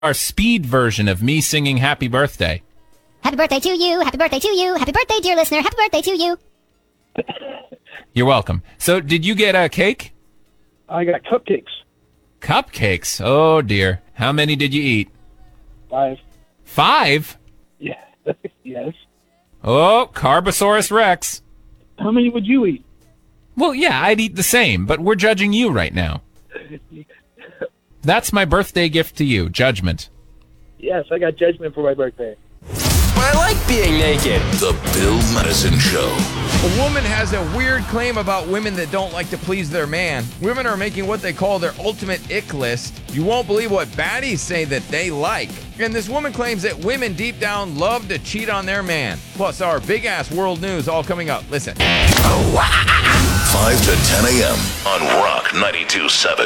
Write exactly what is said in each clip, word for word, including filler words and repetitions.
our speed version of me singing happy birthday. Happy birthday to you, happy birthday to you, happy birthday, dear listener, happy birthday to you. You're welcome. So, did you get a cake? I got cupcakes. Cupcakes? Oh, dear. How many did you eat? Five. Five? Yeah. Yes. Oh, Carbosaurus Rex. How many would you eat? Well, yeah, I'd eat the same, but we're judging you right now. That's my birthday gift to you, judgment. Yes, I got judgment for my birthday. I like being naked. The Bill Madison Show. A woman has a weird claim about women that don't like to please their man. Women are making what they call their ultimate ick list. You won't believe what baddies say that they like. And this woman claims that women deep down love to cheat on their man. Plus our big-ass world news all coming up. Listen. five to ten a.m. on Rock ninety-two point seven.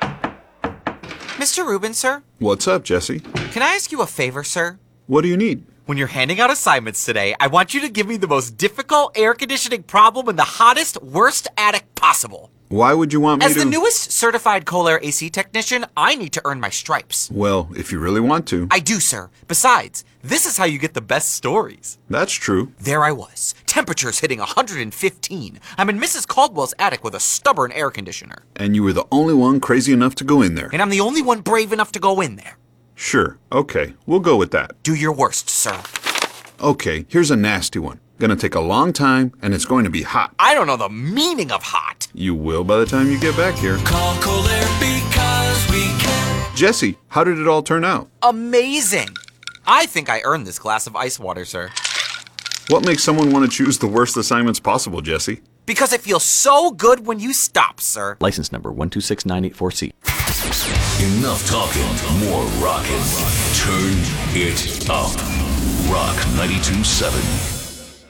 Mister Rubin, sir? What's up, Jesse? Can I ask you a favor, sir? What do you need? When you're handing out assignments today, I want you to give me the most difficult air conditioning problem in the hottest, worst attic possible. Why would you want me As to... the newest certified Kohler A C technician, I need to earn my stripes. Well, if you really want to. I do, sir. Besides, this is how you get the best stories. That's true. There I was. Temperatures hitting one hundred fifteen. I'm in Missus Caldwell's attic with a stubborn air conditioner. And you were the only one crazy enough to go in there. And I'm the only one brave enough to go in there. Sure. Okay. We'll go with that. Do your worst, sir. Okay. Here's a nasty one. Gonna take a long time, and it's going to be hot. I don't know the meaning of hot. You will by the time you get back here. Call Kohler because we can. Jesse, how did it all turn out? Amazing. I think I earned this glass of ice water, sir. What makes someone want to choose the worst assignments possible, Jesse? Because it feels so good when you stop, sir. License number one two six nine eight four C. Enough talking, more rockin'. Turn it up. Rock ninety-two point seven.